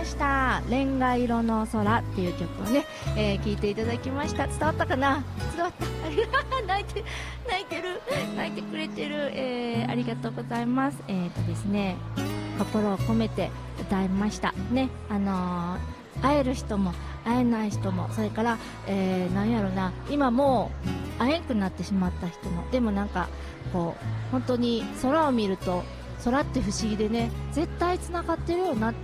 ました。レンガ色の空っていう曲をね、聞いていただきました。伝わったかな？伝わった泣いてくれてる、ありがとうございます。ですね、心を込めて歌いましたね。会える人も会えない人も、それから、なんやろな、今もう会えんくなってしまった人も、でもなんかこう本当に空を見ると、空って不思議でね、絶対つながってるよなって、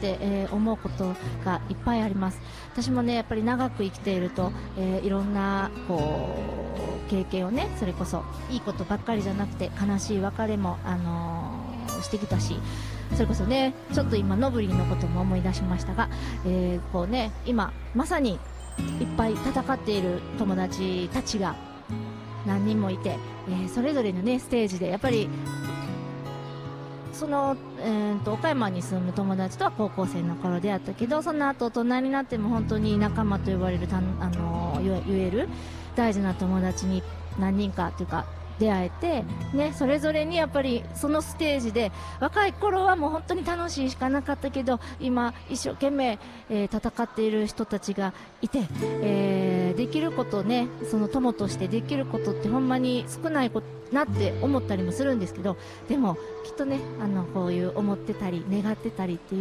思うことがいっぱいあります。私もね、やっぱり長く生きていると、いろんなこう経験をね、それこそいいことばっかりじゃなくて悲しい別れも、してきたし、それこそね、ちょっと今ノブリンのことも思い出しましたが、こうね、今まさにいっぱい戦っている友達たちが何人もいて、それぞれのねステージでやっぱりその、岡山に住む友達とは高校生の頃出会ったけど、その後大人になっても本当に仲間と呼ばれる言える大事な友達に何人かというか出会えて、ね、それぞれにやっぱりそのステージで、若い頃はもう本当に楽しいしかなかったけど、今一生懸命、戦っている人たちがいて、できることね、その友としてできることってほんまに少ないなって思ったりもするんですけど、でもきっとね、こういう思ってたり願ってたりっていう